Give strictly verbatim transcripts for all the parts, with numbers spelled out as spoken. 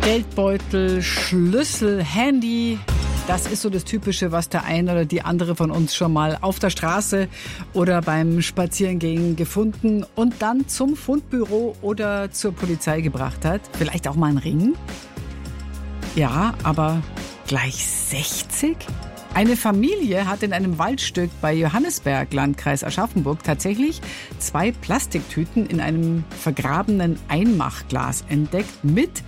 Geldbeutel, Schlüssel, Handy. Das ist so das Typische, was der eine oder die andere von uns schon mal auf der Straße oder beim Spazierengehen gefunden und dann zum Fundbüro oder zur Polizei gebracht hat. Vielleicht auch mal ein Ring? Ja, aber gleich sechzig? Eine Familie hat in einem Waldstück bei Johannisberg, Landkreis Aschaffenburg, tatsächlich zwei Plastiktüten in einem vergrabenen Einmachglas entdeckt mit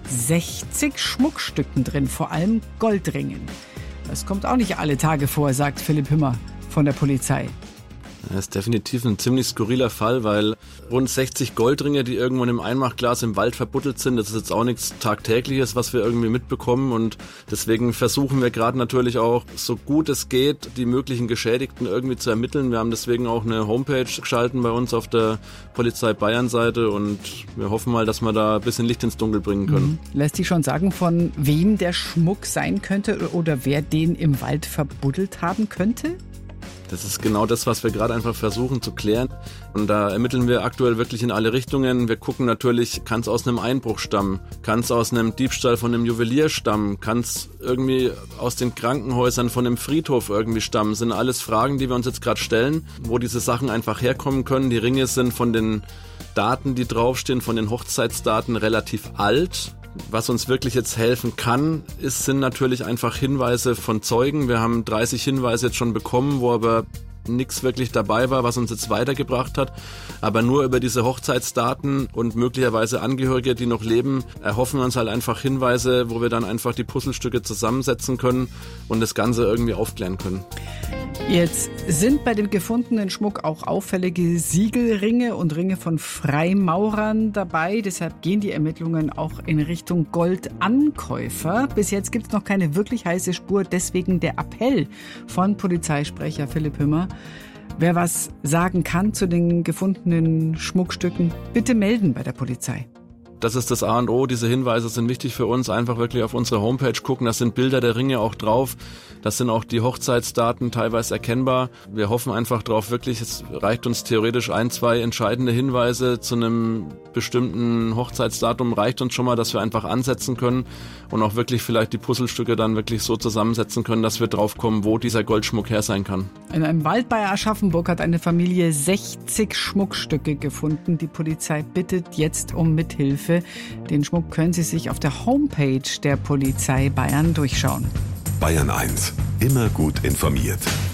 sechzig Schmuckstücken drin, vor allem Goldringen. Das kommt auch nicht alle Tage vor, sagt Philipp Hümmer von der Polizei. Das ist definitiv ein ziemlich skurriler Fall, weil rund sechzig Goldringe, die irgendwo in einem Einmachglas im Wald verbuddelt sind, das ist jetzt auch nichts Tagtägliches, was wir irgendwie mitbekommen, und deswegen versuchen wir gerade natürlich auch, so gut es geht, die möglichen Geschädigten irgendwie zu ermitteln. Wir haben deswegen auch eine Homepage geschalten bei uns auf der Polizei Bayern-Seite und wir hoffen mal, dass wir da ein bisschen Licht ins Dunkel bringen können. Mhm. Lässt sich schon sagen, von wem der Schmuck sein könnte oder wer den im Wald verbuddelt haben könnte? Das ist genau das, was wir gerade einfach versuchen zu klären. Und da ermitteln wir aktuell wirklich in alle Richtungen. Wir gucken natürlich, kann es aus einem Einbruch stammen? Kann es aus einem Diebstahl von einem Juwelier stammen? Kann es irgendwie aus den Krankenhäusern von einem Friedhof irgendwie stammen? Das sind alles Fragen, die wir uns jetzt gerade stellen, wo diese Sachen einfach herkommen können. Die Ringe sind von den Daten, die draufstehen, von den Hochzeitsdaten relativ alt. Was uns wirklich jetzt helfen kann, ist, sind natürlich einfach Hinweise von Zeugen. Wir haben dreißig Hinweise jetzt schon bekommen, wo aber nichts wirklich dabei war, was uns jetzt weitergebracht hat. Aber nur über diese Hochzeitsdaten und möglicherweise Angehörige, die noch leben, erhoffen wir uns halt einfach Hinweise, wo wir dann einfach die Puzzlestücke zusammensetzen können und das Ganze irgendwie aufklären können. Jetzt sind bei dem gefundenen Schmuck auch auffällige Siegelringe und Ringe von Freimaurern dabei. Deshalb gehen die Ermittlungen auch in Richtung Goldankäufer. Bis jetzt gibt es noch keine wirklich heiße Spur. Deswegen der Appell von Polizeisprecher Philipp Hümmer. Wer was sagen kann zu den gefundenen Schmuckstücken, bitte melden bei der Polizei. Das ist das A und O, diese Hinweise sind wichtig für uns. Einfach wirklich auf unsere Homepage gucken, da sind Bilder der Ringe auch drauf. Das sind auch die Hochzeitsdaten teilweise erkennbar. Wir hoffen einfach drauf, wirklich, es reicht uns theoretisch ein, zwei entscheidende Hinweise zu einem bestimmten Hochzeitsdatum, reicht uns schon mal, dass wir einfach ansetzen können und auch wirklich vielleicht die Puzzlestücke dann wirklich so zusammensetzen können, dass wir drauf kommen, wo dieser Goldschmuck her sein kann. In einem Wald bei Aschaffenburg hat eine Familie sechzig Schmuckstücke gefunden. Die Polizei bittet jetzt um Mithilfe. Den Schmuck können Sie sich auf der Homepage der Polizei Bayern durchschauen. Bayern eins. Immer gut informiert.